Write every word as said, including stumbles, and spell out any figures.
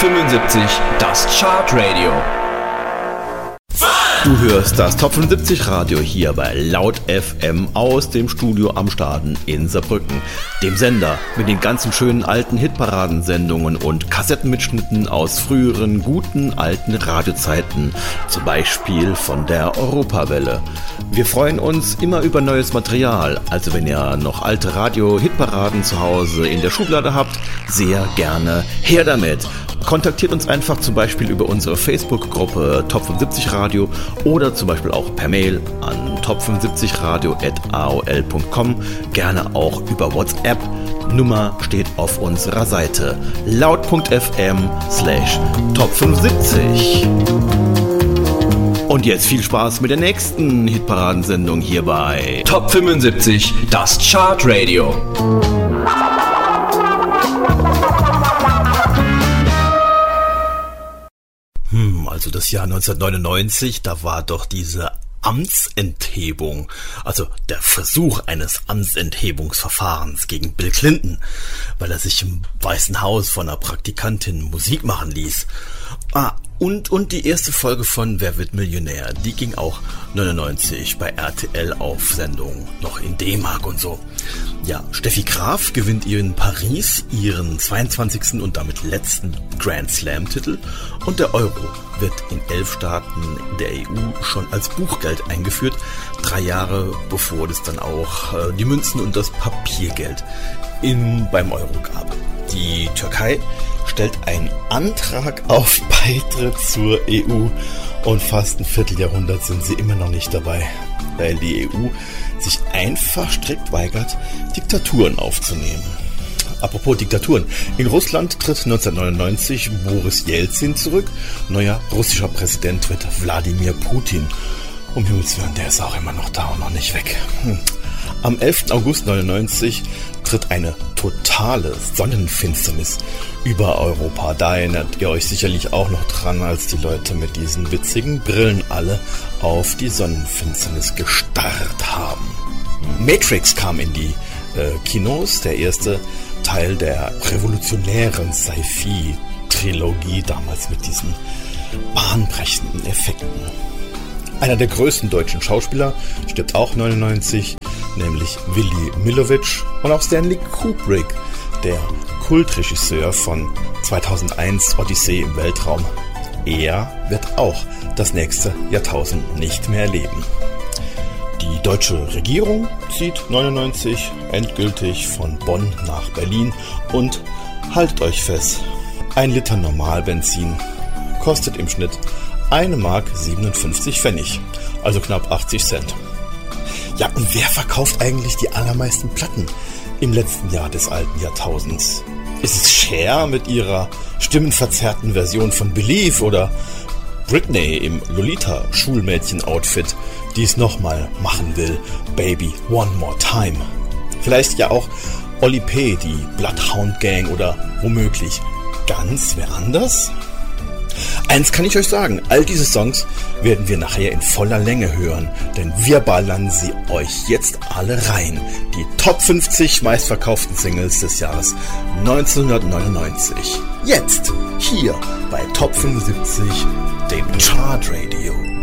fünfundsiebzig, das Chartradio. Du hörst das Top fünfundsiebzig Radio hier bei Laut F M aus dem Studio am Staden in Saarbrücken, dem Sender mit den ganzen schönen alten Hitparadensendungen und Kassettenmitschnitten aus früheren guten alten Radiozeiten, zum Beispiel von der Europawelle. Wir freuen uns immer über neues Material, also wenn ihr noch alte Radio-Hitparaden zu Hause in der Schublade habt, sehr gerne her damit. Kontaktiert uns einfach zum Beispiel über unsere Facebook-Gruppe Top fünfundsiebzig Radio oder zum Beispiel auch per Mail an top fünfundsiebzig radio at a o l punkt com, gerne auch über WhatsApp. Nummer steht auf unserer Seite laut.fm slash top fünfundsiebzig. Und jetzt viel Spaß mit der nächsten Hitparadensendung hier bei Top fünfundsiebzig, das Chartradio. Hm, also das Jahr neunzehnhundertneunundneunzig, da war doch diese Amtsenthebung, also der Versuch eines Amtsenthebungsverfahrens gegen Bill Clinton, weil er sich im Weißen Haus von einer Praktikantin Musik machen ließ. Ah, und, und die erste Folge von Wer wird Millionär, die ging auch neunundneunzig bei R T L auf Sendung, noch in D-Mark und so. Ja, Steffi Graf gewinnt in Paris ihren zweiundzwanzigsten und damit letzten Grand Slam-Titel und der Euro wird in elf Staaten der E U schon als Buchgeld eingeführt, drei Jahre bevor es dann auch äh, die Münzen und das Papiergeld in, beim Euro gab. Die Türkei stellt einen Antrag auf Beitritt zur E U und fast ein Vierteljahrhundert sind sie immer noch nicht dabei, weil die E U sich einfach strikt weigert, Diktaturen aufzunehmen. Apropos Diktaturen. In Russland tritt neunzehnhundertneunundneunzig Boris Jelzin zurück. Neuer russischer Präsident wird Wladimir Putin. Um Himmels Willen, der ist auch immer noch da und noch nicht weg. Hm. Am elften August neunundneunzig tritt eine totale Sonnenfinsternis über Europa. Da erinnert ihr euch sicherlich auch noch dran, als die Leute mit diesen witzigen Brillen alle auf die Sonnenfinsternis gestarrt haben. Matrix kam in die äh, Kinos, der erste Teil der revolutionären Sci-Fi-Trilogie, damals mit diesen bahnbrechenden Effekten. Einer der größten deutschen Schauspieler stirbt auch neunundneunzig, nämlich Willy Millowitsch, und auch Stanley Kubrick, der Kultregisseur von zweitausendeins Odyssee im Weltraum. Er wird auch das nächste Jahrtausend nicht mehr erleben. Die deutsche Regierung zieht neunundneunzig endgültig von Bonn nach Berlin und haltet euch fest, ein Liter Normalbenzin kostet im Schnitt eine Mark siebenundfünfzig Pfennig, also knapp achtzig Cent. Ja, und wer verkauft eigentlich die allermeisten Platten im letzten Jahr des alten Jahrtausends? Ist es Cher mit ihrer stimmenverzerrten Version von Believe oder Britney im Lolita-Schulmädchen-Outfit, die es nochmal machen will, Baby One More Time? Vielleicht ja auch Oli P., die Bloodhound Gang oder womöglich ganz wer anders? Eins kann ich euch sagen, all diese Songs werden wir nachher in voller Länge hören, denn wir ballern sie euch jetzt alle rein. Die Top fünfzig meistverkauften Singles des Jahres neunzehnhundertneunundneunzig. Jetzt, hier bei Top fünfundsiebzig, dem Chartradio.